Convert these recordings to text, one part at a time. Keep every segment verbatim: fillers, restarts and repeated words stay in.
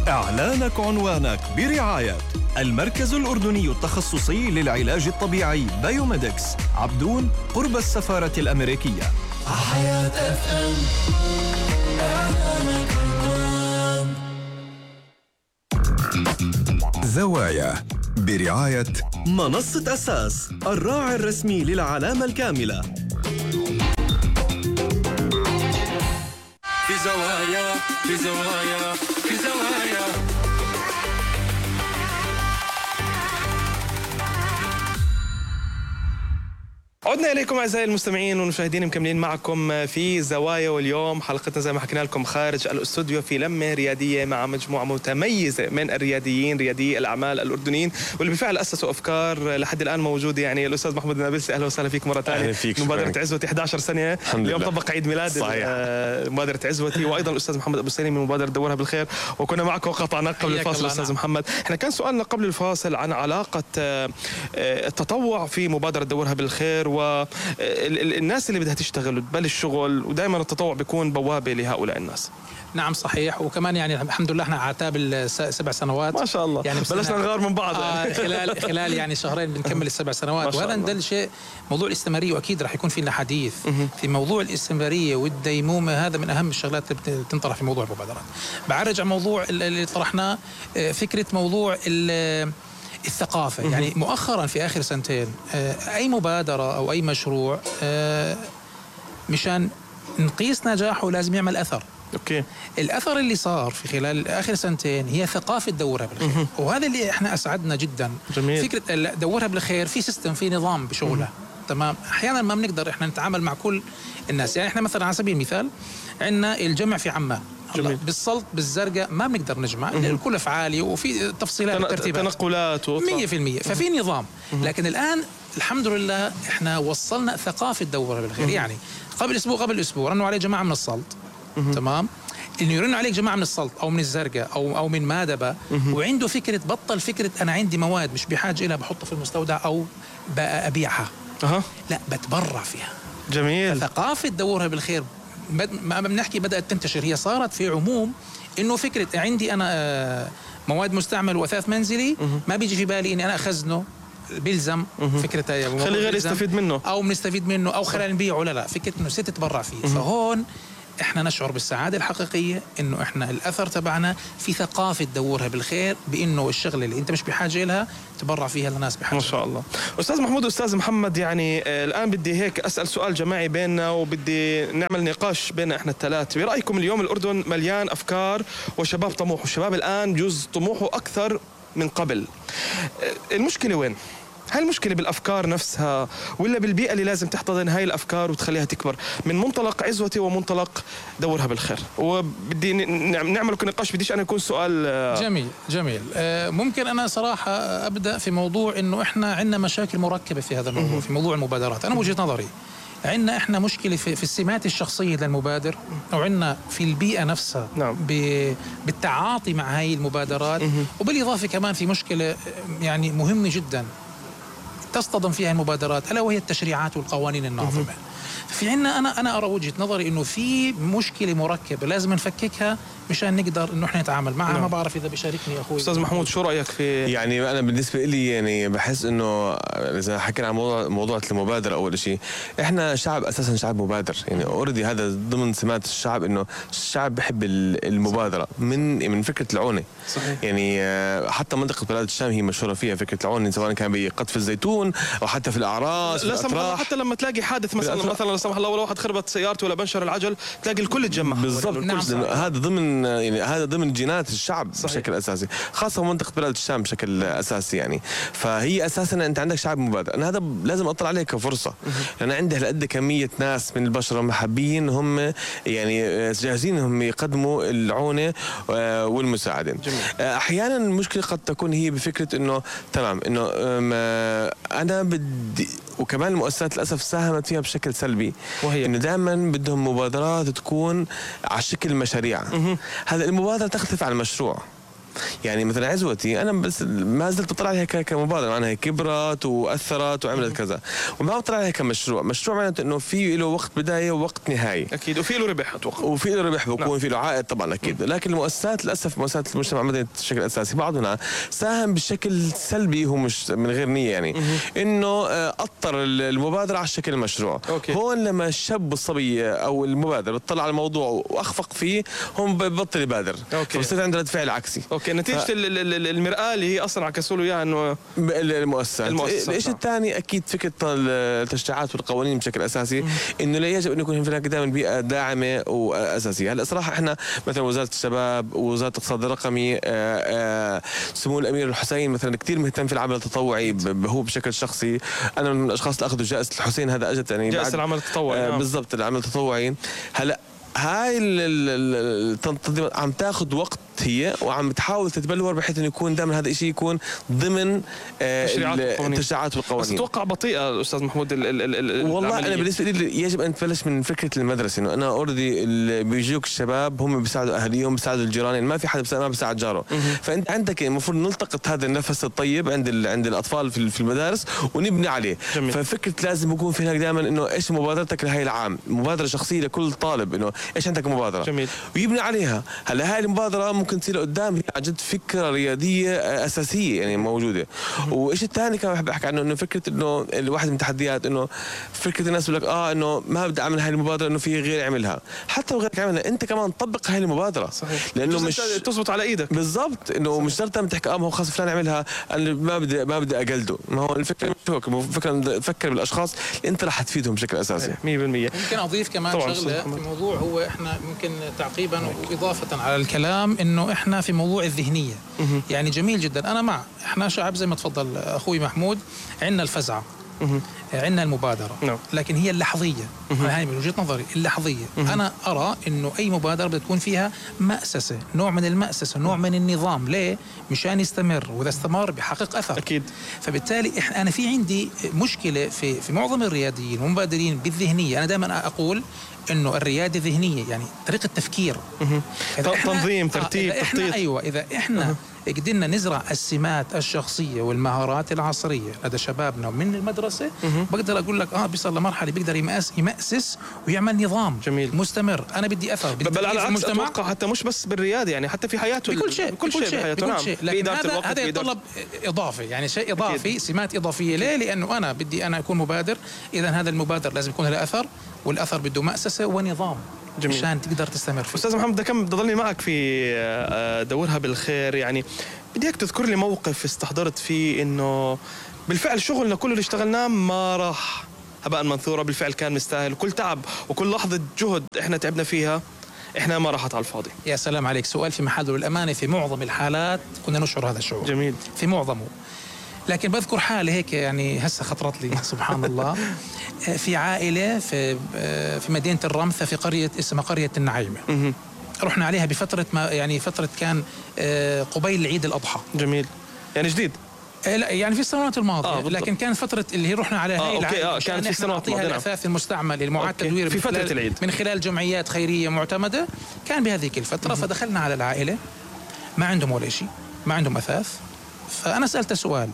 إعلانك عنوانك برعاية المركز الأردني التخصصي للعلاج الطبيعي بايوميدكس، عبدون، قرب السفارة الأمريكية. حياة اف ام. إعلانك عنوان. زوايا برعاية منصة أساس، الراعي الرسمي للعلامة الكاملة. في زوايا في زوايا في زوايا. عدنا إليكم أعزائي المستمعين والمشاهدين، مكملين معكم في زوايا، واليوم حلقتنا زي ما حكينا لكم خارج الاستوديو في لمة ريادية مع مجموعة متميزة من الرياديين، ريادي الأعمال الأردنيين، واللي بالفعل أسسوا أفكار لحد الآن موجودة. يعني الأستاذ محمود النابلسي، أهلا وسهلا فيك مرة ثانية. مبادرة عزوتي إحدى عشرة سنة، اليوم طبق عيد ميلاد مبادرة عزوتي، وأيضا الأستاذ محمد أبو السليم من مبادرة دورها بالخير، وكنا معك وقطعنا قبل الفاصل. أستاذ محمد، إحنا كان سؤالنا قبل الفاصل عن علاقة التطوع في مبادرة دورها بالخير و الناس اللي بدها تشتغل وتبلش شغل، ودائما التطوع بيكون بوابة لهؤلاء الناس. نعم صحيح، وكمان يعني الحمد لله احنا عتاب السبع سنوات ما شاء الله، يعني بلشنا نغار من بعض. آه خلال خلال يعني شهرين بنكمل السبع سنوات، وهذا ندل شيء موضوع الاستمرارية، واكيد راح يكون في لنا حديث في موضوع الاستمرارية والديمومة. هذا من اهم الشغلات اللي بتنطرح في موضوع المبادرات. بعرج على موضوع اللي طرحناه، فكرة موضوع الثقافة. يعني مؤخرا في آخر سنتين أي مبادرة أو أي مشروع مشان نقيس نجاحه لازم يعمل أثر. أوكي. الأثر اللي صار في خلال آخر سنتين هي ثقافة دورها بالخير، وهذا اللي احنا أسعدنا جدا. جميل. فكرة دورها بالخير في سيستم، في نظام بشغلها. تمام. أحيانا ما بنقدر احنا نتعامل مع كل الناس. يعني احنا مثلا على سبيل المثال عندنا الجمع في عمان، بالسلط بالزرقاء ما بنقدر نجمع، الكل فعالي وفي تفصيلات ترتيبات تنقلات مية في المية، ففي نظام. لكن الآن الحمد لله احنا وصلنا ثقافة دورها بالخير. يعني قبل أسبوع قبل أسبوع رنوا عليه جماعة من السلط، تمام، إنه يرنوا عليك جماعة من السلط أو من الزرقاء أو أو من مادبة، وعنده فكرة بطل فكرة أنا عندي مواد مش بحاجة إلها بحطها في المستودع أو أبيعها. أه. لا، بتبرع فيها. جميل. ثقافة دورها بالخير ما بنحكي بدأت تنتشر، هي صارت في عموم إنه فكرة عندي أنا مواد مستعمل وأثاث منزلي، ما بيجي في بالي إني أنا أخزنه، بيلزم فكرة خلي غير يستفيد منه أو بنستفيد منه أو خلينا نبيعه. لا لا، فكرة إنه ست تتبرع فيه. فهون احنا نشعر بالسعادة الحقيقية انه احنا الاثر تبعنا في ثقافة دورها بالخير، بانه الشغلة اللي انت مش بحاجة لها تبرع فيها لناس بحاجة. ما شاء الله. استاذ محمود واستاذ محمد، يعني الان بدي هيك اسال سؤال جماعي بيننا، وبدي نعمل نقاش بين احنا الثلاث. برايكم اليوم الاردن مليان افكار وشباب طموح، والشباب الان جزء طموحه اكثر من قبل. المشكلة وين؟ هل المشكلة بالأفكار نفسها ولا بالبيئة اللي لازم تحتضن هاي الأفكار وتخليها تكبر؟ من منطلق عزوتي ومنطلق دورها بالخير، وبدي نعمل نقاش. بديش أنا يكون سؤال جميل جميل. ممكن أنا صراحة أبدأ في موضوع إنه إحنا عندنا مشاكل مركبة في هذا الموضوع، في موضوع المبادرات. أنا وجهة نظري عندنا إحنا مشكلة في, في السمات الشخصية للمبادر، أو عندنا في البيئة نفسها. نعم. بالتعاطي مع هاي المبادرات. وبالإضافة كمان في مشكلة يعني مهمة جدا تصطدم فيها المبادرات، ألا وهي التشريعات والقوانين الناظمة. في عنا أنا أنا أرى وجهة نظري إنه في مشكلة مركبة لازم نفككها مشان نقدر إنه إحنا نتعامل معها. نعم. ما بعرف إذا بيشاركني أخوي أستاذ محمود، شو رأيك في؟ يعني أنا بالنسبة لي يعني بحس إنه إذا حكينا عن موضوع موضوع المبادرة، أول شيء إحنا شعب أساسا شعب مبادر. يعني أوردي هذا ضمن سمات الشعب، إنه الشعب بحب المبادرة من من فكرة العونة. صحيح. يعني حتى منطقة بلاد الشام هي مشهورة فيها فكرة العونة، سواء كان بقطف الزيتون أو حتى في الأعراس. لا سمح الله، حتى لما تلاقي حادث مثلا مثلا لا سمح الله ولا واحد خربت سيارته ولا بنشر العجل، تلاقي الكل يتجمع. بالضبط. نعم. هذا ضمن يعني هذا ضمن جينات الشعب. صحيح. بشكل اساسي، خاصه منطقه بلاد الشام بشكل اساسي. يعني فهي اساسا انت عندك شعب مبادر. انا هذا لازم اطلع عليه كفرصه، لان عندي هالقد كميه ناس من البشر محبين، هم يعني جاهزين هم يقدموا العونه والمساعده. جميل. احيانا المشكله قد تكون هي بفكره انه تمام انه انا بدي، وكمان المؤسسات للاسف ساهمت فيها بشكل سلبي، وهي انه دائما بدهم مبادرات تكون على شكل مشاريع. هذا المبادرة تختلف عن المشروع. يعني مثلا عزوتي انا بس ما زلت بطلع عليها كمبادره، معناها كبرت واثرت وعملت كذا، وما بطلع عليها كمشروع. مشروع معناته انه في له وقت بدايه ووقت نهايه اكيد، وفي له ربح اتوقع، وفي له ربح بكون نعم. في له عائد طبعا اكيد. لكن المؤسسات للاسف مؤسسات المجتمع المدني بشكل اساسي بعضنا ساهم بشكل سلبي، هو مش من غير نيه يعني، انه اطر المبادره على شكل المشروع. أوكي. هون لما الشاب الصبي او المبادر بيطلع على الموضوع واخفق فيه، هم ببطل يبادر، فبصير عنده رد فعل عكسي. اوكي، نتيجه ف... المراه اللي هي اصلا عكسوا له اياها انه المؤسسات. الشيء الثاني اكيد فكره التشريعات والقوانين بشكل اساسي، انه لا يجب ان يكون هناك دائما بيئه داعمه واساسيه. هلا صراحه احنا مثلا وزاره الشباب ووزاره الاقتصاد الرقمي، سمو الامير الحسين مثلا كثير مهتم في العمل التطوعي، هو بشكل شخصي. انا من الاشخاص اللي اخذوا جائزه الحسين، هذا اجت يعني جائزه العمل التطوعي. آه بالضبط، العمل التطوعي. هلا هاي التنظيمات عم تاخذ وقت هي، وعم تحاول تتبلور بحيث انه يكون دائما هذا الشيء يكون ضمن التشريعات والقوانين. بس اتوقع بطيئه استاذ محمود ال ال ال والله العملية. انا بالنسبه لي يجب ان تبلش من فكره المدرسه، انه انا اوريدي بيجوك الشباب هم بيساعدوا اهاليهم، بيساعدوا الجيران، يعني ما في حدا ما بيساعد جاره. فانت عندك المفروض نلتقط هذا النفس الطيب عند عند الاطفال في المدارس ونبني عليه. جميل. ففكره لازم يكون في هناك دائما انه ايش مبادرتك لهي العام، مبادره شخصيه لكل طالب، انه ايش عندك مبادره. جميل. ويبني عليها. هلا هاي المبادره ممكن تصير قدام هي عن جد فكره رياديه اساسيه يعني موجوده. وايش الثاني كمان بحب احكي عنه، انه فكره انه الواحد من التحديات انه فكره الناس بيقول لك اه انه ما بدي اعمل هاي المبادره انه في غير يعملها، حتى لو غيرك عملها انت كمان طبق هاي المبادره. صحيح. لانه مش تزبط على ايدك. بالضبط، انه مش شرط تحكي اه ما هو خلص فلان عملها انا ما بدي ما بدي اقلده. ما هو الفكره مش هيك، الفكره تفكر بالاشخاص اللي انت رح تفيدهم بشكل اساسي. مية بالمية. ممكن اضيف كمان شغله في موضوع، هو احنا ممكن تعقيبا واضافه على الكلام، انه احنا في موضوع الذهنيه. يعني جميل جدا، انا مع احنا شعب زي ما تفضل اخوي محمود، عندنا الفزعه، عندنا المبادره، no. لكن هي اللحظيه. هاي من وجهه نظري اللحظيه. انا ارى انه اي مبادره بدها تكون فيها مأسسه، نوع من المأسسه، نوع من النظام. ليه؟ مشان يستمر، واذا استمر بيحقق اثر اكيد. فبالتالي انا في عندي مشكله في في معظم الرياديين والمبادرين بالذهنيه. انا دائما اقول انه الرياده ذهنيه، يعني طريقه تفكير، تنظيم، ترتيب، تخطيط. ايوه، اذا احنا قدرنا نزرع السمات الشخصيه والمهارات العصريه لدى شبابنا من المدرسه، بقدر اقول لك اه بيصل لمرحله بيقدر يمأس يمأسس ويعمل نظام جميل مستمر. انا بدي اثر بل على العكس اتوقع حتى مش بس بالرياده، يعني حتى في حياته بكل شيء، بكل شيء, شيء بحياته. نعم. شيء. لكن هذا هذا يتطلب اضافه، يعني شيء اضافي، أكيد. سمات اضافيه. ليه؟ لانه انا بدي انا اكون مبادر، اذا هذا المبادر لازم يكون له اثر، والاثر بده مأسسه ونظام. جميل. مشان تقدر تستمر فيه. استاذ محمد، كم بدي ضلني معك في دورها بالخير، يعني بدي اياك تذكر لي موقف استحضرت فيه انه بالفعل شغلنا كله اللي اشتغلناه ما راح هباء منثورا، بالفعل كان مستاهل، وكل تعب وكل لحظه جهد احنا تعبنا فيها احنا ما راحت على الفاضي. يا سلام عليك، سؤال في محله. الامانه في معظم الحالات كنا نشعر هذا الشعور. جميل. في معظمه. لكن بذكر حالة هيك يعني هسه خطرت لي سبحان الله. في عائلة في في مدينة الرمثة في قرية اسمها قرية النعيمة. رحنا عليها بفترة ما يعني فترة كان قبيل عيد الأضحى. جميل. يعني جديد؟ لا يعني في السنوات الماضية. آه لكن كان فترة اللي رحنا عليها آه هي العائلة. آه كان في السنوات الماضية. الأثاث المستعمل المعاد تدويره في فترة العيد من خلال جمعيات خيرية معتمدة. كان بهذيك الفترة. فدخلنا على العائلة ما عندهم ولا شيء، ما عندهم أثاث. فأنا سألت سؤال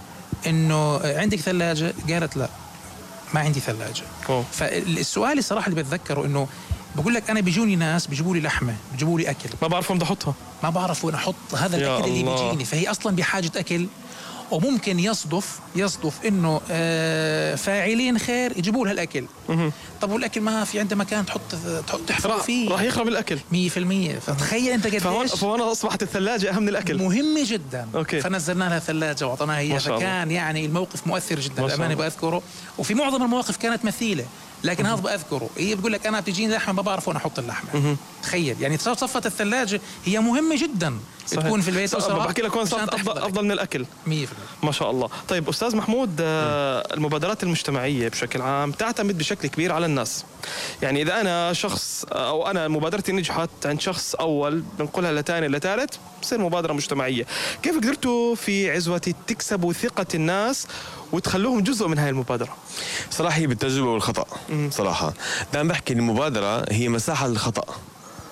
إنه عندك ثلاجة؟ قالت لا ما عندي ثلاجة. أوه. فالسؤال الصراحة اللي بتذكره إنه بقول لك أنا بيجوني ناس بيجيبوا لي لحمة، بيجيبوا لي أكل، ما بعرف وين بدي أحطها، ما بعرف وين أحط هذا الأكل اللي بيجيني. فهي أصلا بحاجة أكل. وممكن يصدف يصدف انه آه فاعلين خير يجيبوا لها الاكل. طب والاكل ما في عنده مكان تحط تحفظ فيه، راح يخرب الاكل مية بالمية. فتخيل انت قديش فهون فهون اصبحت الثلاجه اهم من الاكل، مهمه جدا. أوكي. فنزلنا لها ثلاجه واعطيناها اياها. فكان يعني الموقف مؤثر جدا الامانه بذكره. وفي معظم المواقف كانت مثيله، لكن هذا بأذكره. هي بتقول لك انا بتجيني لحمه ما بعرف وين احط اللحمه. تخيل يعني صفة الثلاجه هي مهمه جدا. صحيح. تكون في البيت بحكي لك وين صارت افضل افضل من الاكل. مية بالمية. ما شاء الله. طيب استاذ محمود، آه المبادرات المجتمعيه بشكل عام تعتمد بشكل كبير على الناس. يعني اذا انا شخص او انا مبادرتي نجحت عند شخص اول بنقلها لثاني لثالث بصير مبادره مجتمعيه. كيف قدرتوا في عزوتي تكسبوا ثقه الناس وتخلوهم جزء من هاي المبادره؟ صراحه هي بالتجربه والخطا. صراحه دائما بحكي المبادره هي مساحه للخطا.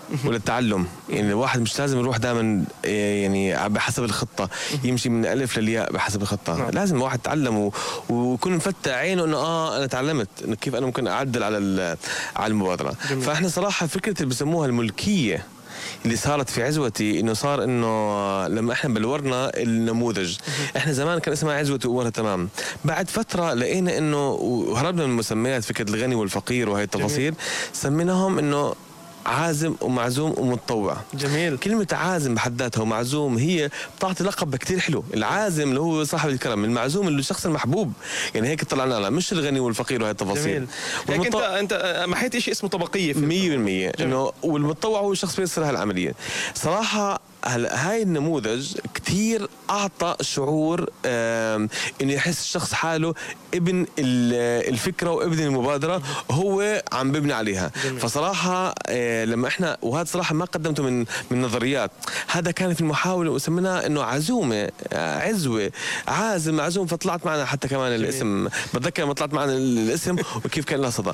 وللتعلم. يعني الواحد مش لازم يروح دائما يعني بحسب الخطه، يمشي من الالف للياء بحسب الخطه. نعم. لازم الواحد يتعلم و... ويكون مفتح عينه انه اه انا تعلمت انه كيف انا ممكن اعدل على على المبادره. جميل. فاحنا صراحه فكره اللي بسموها الملكيه اللي صارت في عزوتي انه صار انه لما احنا بلورنا النموذج، احنا زمان كان اسمها عزوتي وامورها تمام، بعد فتره لقينا انه وهربنا من المسميات فكره الغني والفقير وهي التفاصيل، سميناهم انه عازم ومعزوم ومتطوع. جميل. كلمة عازم بحد ذاتها ومعزوم هي بتعطي لقب كتير حلو. العازم اللي هو صاحب الكرم، المعزوم اللي الشخص المحبوب، يعني هيك طلعنا لها، مش الغني والفقير وهي التفاصيل. جميل. انت انت محيت شيء اسمه طبقية مية بالمية انه والمتطوع هو الشخص بيسر هالعملية. صراحة هلا هاي النموذج كتير اعطى شعور انه يحس الشخص حاله ابن الفكره وابن المبادره، هو عم ببني عليها. جميل. فصراحه لما احنا وهذا صراحه ما قدمته من من نظريات، هذا كان في المحاوله وسميناه انه عزومه عزوه عازم معزوم، فطلعت معنا حتى كمان. جميل. الاسم بتذكر لما طلعت معنا الاسم وكيف كان له صدى.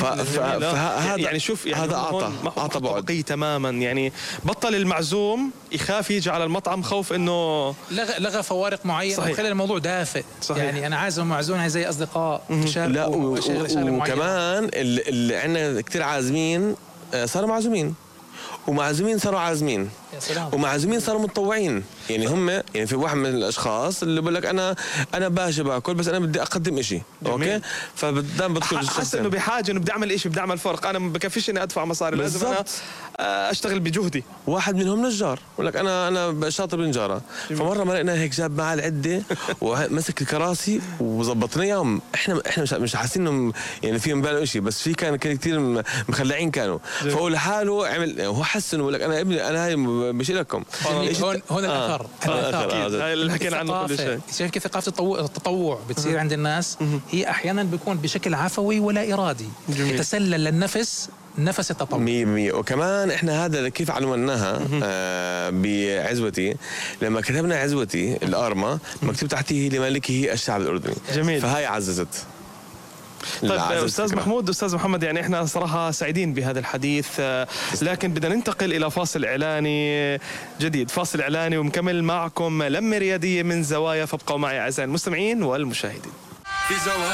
فهذا يعني شوف يعني هذا اعطى اعطى بعد تماما. يعني بطل المعزوم يخاف يجي على المطعم خوف انه لغى لغى فوارق معينه وخلى الموضوع دافئ. صحيح. يعني انا عازم ومعزوم زي اصدقاء لا وكمان اللي عندنا كثير عازمين صاروا معزومين، ومعزومين صاروا عازمين، ومعزومين صاروا متطوعين. يعني هم يعني في واحد من الاشخاص اللي بقول لك انا انا باجي باكل بس انا بدي اقدم شيء. اوكي، فبدام بدخل حاسس انه بحاجه انه بدي اعمل شيء، بدي اعمل فرق، انا ما بكفيش اني ادفع مصاري، لازم انا اشتغل بجهدي. واحد منهم نجار بقول لك انا انا شاطر بالنجاره. فمره ما لقينا هيك جاب معاه العده ومسك الكراسي وظبطنا اياهم. احنا احنا مش مش حاسين انهم يعني فيهم بالو شيء، بس في كان كثير مخلعين كانوا. فهو لحاله عمل، هو حس انه بقول لك انا ابني انا هاي مش لكم. هون هون الاثر هاي اللي حكينا عنه كل شيء. شايف كيف ثقافه التطوع بتصير عند الناس؟ هي احيانا بيكون بشكل عفوي ولا ارادي. جميل. يتسلل للنفس نفس التطوع. مية بالمية. وكمان احنا هذا كيف عنوناها آه بعزوتي، لما كتبنا عزوتي الارما مكتوب تحتيه لمالكه الشعب الاردني. جميل. فهاي عززت. طيب استاذ محمود، استاذ محمد، يعني احنا صراحه سعيدين بهذا الحديث، لكن بدنا ننتقل الى فاصل اعلاني جديد، فاصل اعلاني ومكمل معكم لمه رياديه من زوايا، فابقوا معي اعزائي المستمعين والمشاهدين.